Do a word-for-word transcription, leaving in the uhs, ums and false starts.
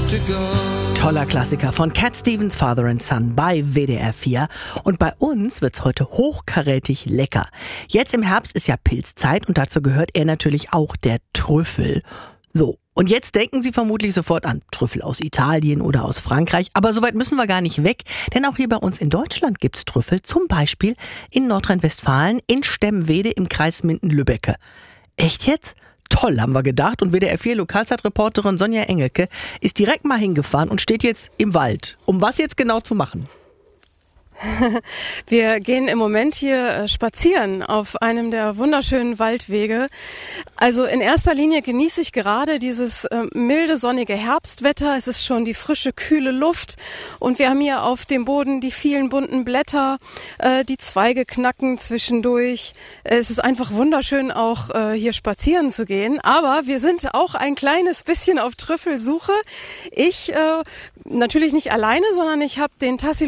to go. Toller Klassiker von Cat Stevens, Father and Son bei W D R vier. Und bei uns wird's heute hochkarätig lecker. Jetzt im Herbst ist ja Pilzzeit und dazu gehört er natürlich auch der Trüffel. So, und jetzt denken Sie vermutlich sofort an Trüffel aus Italien oder aus Frankreich. Aber so weit müssen wir gar nicht weg, denn auch hier bei uns in Deutschland gibt's Trüffel. Zum Beispiel in Nordrhein-Westfalen in Stemwede im Kreis Minden-Lübbecke. Echt jetzt? Toll, haben wir gedacht. Und W D R vier Lokalzeitreporterin Sonja Engelke ist direkt mal hingefahren und steht jetzt im Wald. Um was jetzt genau zu machen? Wir gehen im Moment hier spazieren auf einem der wunderschönen Waldwege. Also in erster Linie genieße ich gerade dieses äh, milde, sonnige Herbstwetter. Es ist schon die frische, kühle Luft und wir haben hier auf dem Boden die vielen bunten Blätter, äh, die Zweige knacken zwischendurch. Es ist einfach wunderschön, auch äh, hier spazieren zu gehen. Aber wir sind auch ein kleines bisschen auf Trüffelsuche. Ich äh, natürlich nicht alleine, sondern ich habe den Tassilo